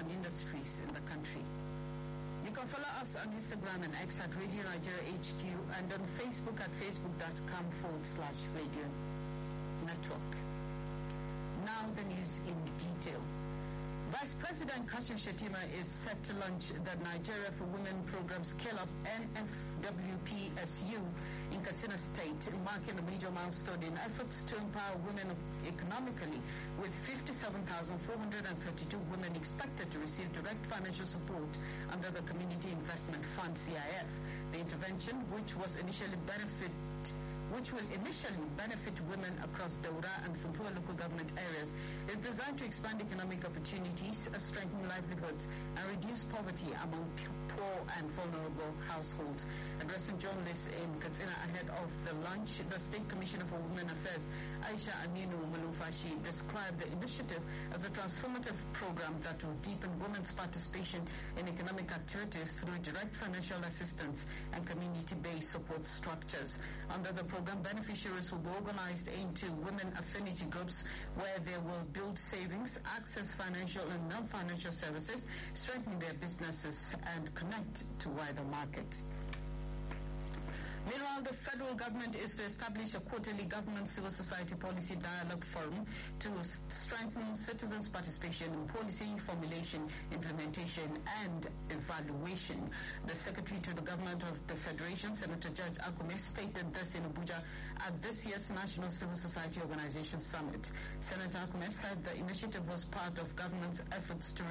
and industries in the country. You can follow us on Instagram and X at Radio Nigeria HQ and on Facebook at facebook.com/Radio Network. Now the news in detail. Vice President Kashim Shettima is set to launch the Nigeria for Women program Scale Up NFWPSU in Katsina State, marking a major milestone in efforts to empower women economically, with 57,432 women expected to receive direct financial support under the Community Investment Fund (CIF). The intervention, which will initially benefit women across Daura and Funtua local government areas, is designed to expand economic opportunities, strengthen livelihoods, and reduce poverty among poor and vulnerable households. Addressing journalists in Katsina ahead of the launch, the State Commissioner for Women Affairs, Aisha Aminu Malumfashi, described the initiative as a transformative program that will deepen women's participation in economic activities through direct financial assistance and community-based support structures. Under the program, beneficiaries will be organized into women affinity groups where they will build savings, access financial and non-financial services, strengthen their businesses, and connect to wider markets. Meanwhile, the federal government is to establish a quarterly government civil society policy dialogue forum to strengthen citizens' participation in policy formulation, implementation, and evaluation. The Secretary to the Government of the Federation, Senator Judge Akume, stated this in Abuja at this year's National Civil Society Organization Summit. Senator Akume said the initiative was part of government's efforts to